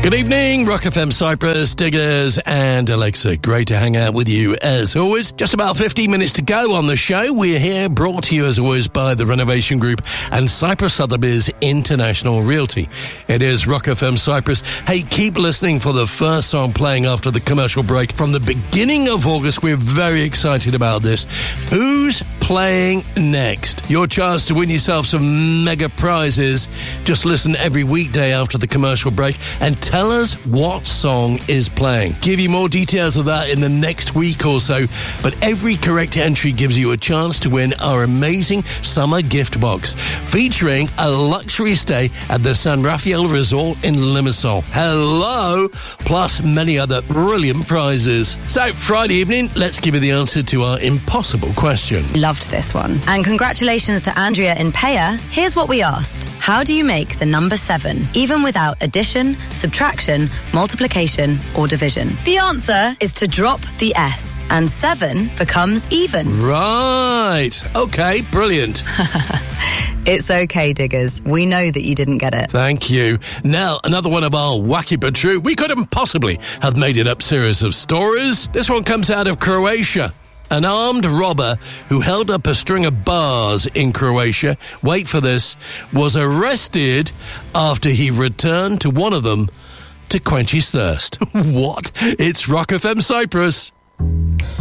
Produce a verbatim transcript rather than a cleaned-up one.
Good evening, Rock F M Cyprus, Diggers and Alexa. Great to hang out with you as always. Just about fifteen minutes to go on the show. We're here brought to you as always by the Renovation Group and Cyprus Sotheby's International Realty. It is Rock F M Cyprus. Hey, keep listening for the first song playing after the commercial break. From the beginning of August, we're very excited about this. Who's playing next? Your chance to win yourself some mega prizes. Just listen every weekday after the commercial break and tell us what song is playing. Give you more details of that in the next week or so, but every correct entry gives you a chance to win our amazing summer gift box featuring a luxury stay at the San Rafael Resort in Limassol. Hello, plus many other brilliant prizes. So, Friday evening, let's give you the answer to our impossible question. Loved this one. And congratulations to Andrea in Paya. Here's what we asked. How do you make the number seven, even without addition, subtraction, multiplication, or division? The answer is to drop the S, and seven becomes even. Right. Okay, brilliant. It's okay, Diggers. We know that you didn't get it. Thank you. Now, another one of our wacky but true, we couldn't possibly have made it up series of stories. This one comes out of Croatia. An armed robber who held up a string of bars in Croatia, wait for this, was arrested after he returned to one of them to quench his thirst. What? It's Rock F M Cyprus.